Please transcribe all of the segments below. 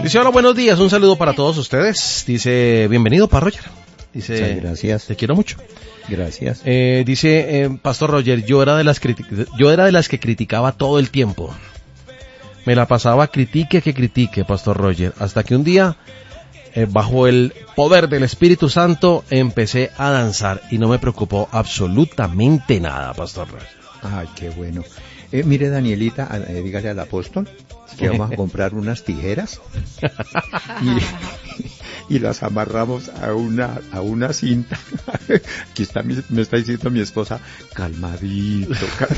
Dice, hola, buenos días, un saludo para todos ustedes. Dice, bienvenido, Pastor Roger. Dice, muchas gracias. Te quiero mucho. Gracias. Dice, Pastor Roger, yo era de las que criticaba todo el tiempo. Me la pasaba critique, Pastor Roger, hasta que un día, bajo el poder del Espíritu Santo, empecé a danzar y no me preocupó absolutamente nada, Pastor Roger. Ay, qué bueno. Mire, Danielita, dígale al apóstol que vamos a comprar unas tijeras y las amarramos a una cinta. Aquí me está diciendo mi esposa, calmadito.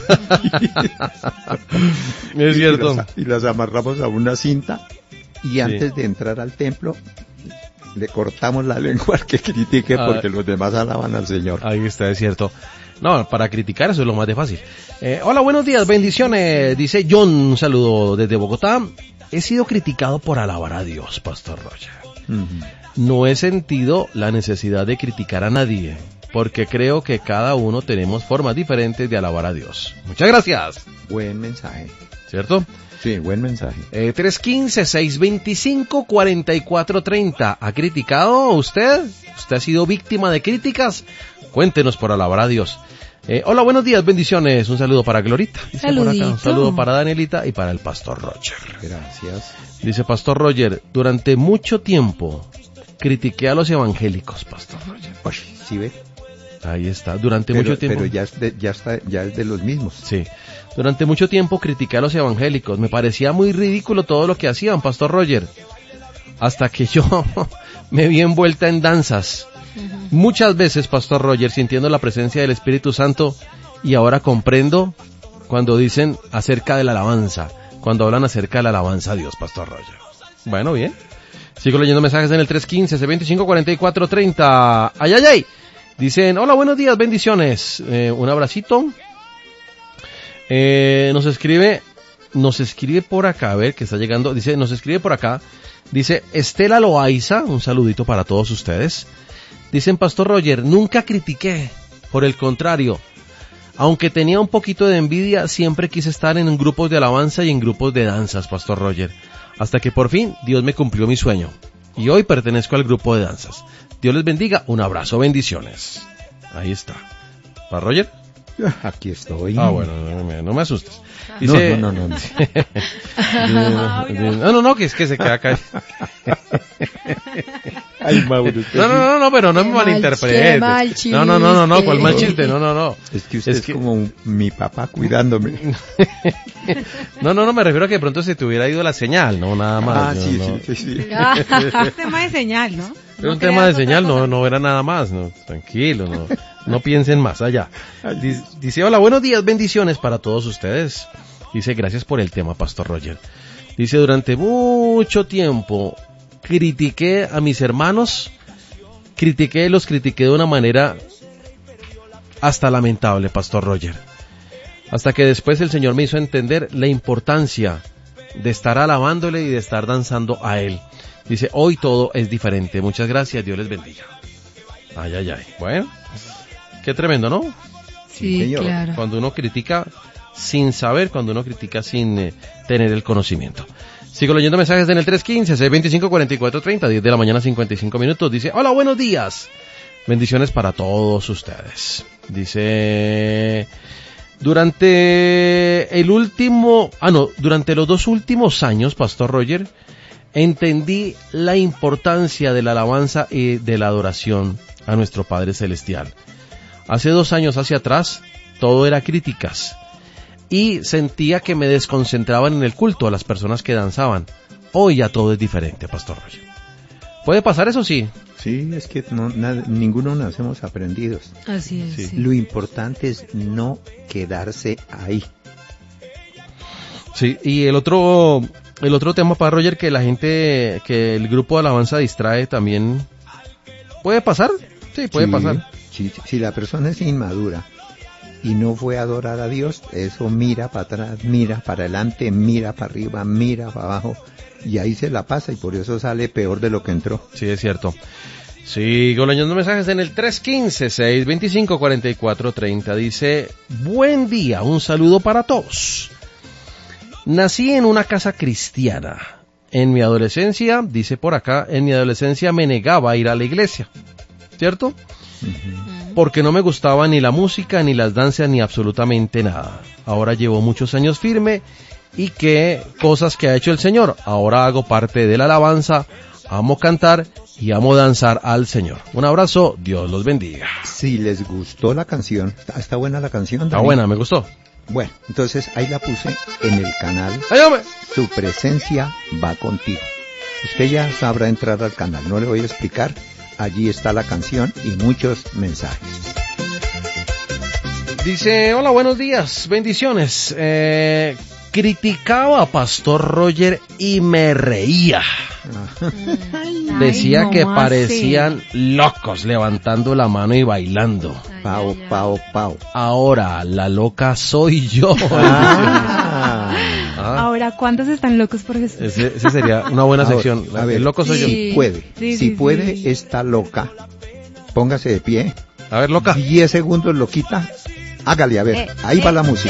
Es cierto. Y las amarramos a una cinta y antes de entrar al templo le cortamos la lengua al que critique porque los demás alaban al Señor. Ahí está, es cierto. No, para criticar eso es lo más de fácil. Hola, buenos días, bendiciones. Dice John, un saludo desde Bogotá. He sido criticado por alabar a Dios, Pastor Roger. No he sentido la necesidad de criticar a nadie, porque creo que cada uno tenemos formas diferentes de alabar a Dios. Muchas gracias. Buen mensaje. ¿Cierto? Sí, buen mensaje. 315-625-4430. ¿Ha criticado usted? ¿Usted ha sido víctima de críticas? Cuéntenos por alabar a Dios. Hola, buenos días, bendiciones. Un saludo para Glorita. Dice por acá. Un saludo para Danielita y para el Pastor Roger. Gracias. Dice Pastor Roger, durante mucho tiempo critiqué a los evangélicos, Pastor Roger. Uy, ¿sí ve? Ahí está, durante mucho tiempo. Pero ya es de los mismos. Sí. Durante mucho tiempo critiqué a los evangélicos. Me parecía muy ridículo todo lo que hacían, Pastor Roger. Hasta que yo me vi envuelta en danzas. Muchas veces, Pastor Roger, sintiendo la presencia del Espíritu Santo, y ahora comprendo cuando dicen acerca de la alabanza, cuando hablan acerca de la alabanza a Dios, Pastor Roger. Bueno, bien. Sigo leyendo mensajes en el 315-625-4430. ¡Ay, ay, ay! Dicen, hola, buenos días, bendiciones. Un abracito. Nos escribe por acá, a ver, que está llegando. Dice, nos escribe por acá. Dice, Estela Loaiza, un saludito para todos ustedes. Dicen, Pastor Roger, nunca critiqué, por el contrario, aunque tenía un poquito de envidia, siempre quise estar en grupos de alabanza y en grupos de danzas, Pastor Roger, hasta que por fin Dios me cumplió mi sueño, y hoy pertenezco al grupo de danzas. Dios les bendiga, un abrazo, bendiciones. Ahí está. ¿Pastor Roger? Aquí estoy. Ah, bueno, no me asustes. Dice, no. No, que es que se queda acá. Ay, Mauro. No, pero no me malinterprete. No, ¿cuál mal chiste? No. Es que usted es como mi papá cuidándome. No, me refiero a que de pronto se te hubiera ido la señal, no, nada más. Sí. Un tema de señal, ¿no? Era un tema de señal, no era nada más, no, tranquilo, no piensen más allá. Dice, hola, buenos días, bendiciones para todos ustedes. Dice, gracias por el tema, Pastor Roger. Dice, durante mucho tiempo critiqué a mis hermanos, los critiqué de una manera hasta lamentable, Pastor Roger. Hasta que después el Señor me hizo entender la importancia de estar alabándole y de estar danzando a Él. Dice, hoy todo es diferente. Muchas gracias, Dios les bendiga. Ay. Bueno, qué tremendo, ¿no? Sí, claro. Cuando uno critica sin saber, cuando uno critica sin tener el conocimiento. Sigo leyendo mensajes en el 315-625-4430, 10 de la mañana, 55 minutos. Dice, hola, buenos días. Bendiciones para todos ustedes. Dice, durante los 2 últimos años, Pastor Roger, entendí la importancia de la alabanza y de la adoración a nuestro Padre Celestial. Hace 2 años hacia atrás, todo era críticas. Y sentía que me desconcentraban en el culto a las personas que danzaban. Hoy ya todo es diferente, Pastor Roger. ¿Puede pasar eso? Sí. Sí, es que ninguno nacemos aprendidos. Así es. Sí. Lo importante es no quedarse ahí. Sí, y el otro tema, para Roger, que la gente, que el grupo de alabanza distrae también. ¿Puede pasar? Sí, puede pasar. Si la persona es inmadura y no fue a adorar a Dios, eso mira para atrás, mira para adelante, mira para arriba, mira para abajo, y ahí se la pasa, y por eso sale peor de lo que entró. Sí, es cierto. Sigo leyendo mensajes en el 315-625-4430. Dice, buen día, un saludo para todos. Nací en una casa cristiana. en mi adolescencia, dice por acá, en mi adolescencia me negaba a ir a la iglesia, ¿cierto? Porque no me gustaba ni la música, ni las danzas, ni absolutamente nada. Ahora llevo muchos años firme y qué cosas que ha hecho el Señor. Ahora hago parte de la alabanza, amo cantar y amo danzar al Señor. Un abrazo, Dios los bendiga. Si les gustó la canción, ¿está buena la canción, David? Está buena, me gustó. Bueno, entonces ahí la puse en el canal. ¡Ay, hombre! Su presencia va contigo. Usted ya sabrá entrar al canal, no le voy a explicar. Allí está la canción y muchos mensajes. Dice, hola, buenos días, bendiciones. Criticaba a Pastor Roger y me reía. Decía Ay, que ¿cómo parecían locos levantando la mano y bailando. Pau, pau, pau. Ahora la loca soy yo. Ahora, ¿cuántos están locos por Jesús? Ese sería una buena Ahora, sección. a ver, El loco soy yo. si puede, si puede, está loca. Póngase de pie. A ver, loca. 10 segundos lo quita. Hágale, a ver. Ahí va la música.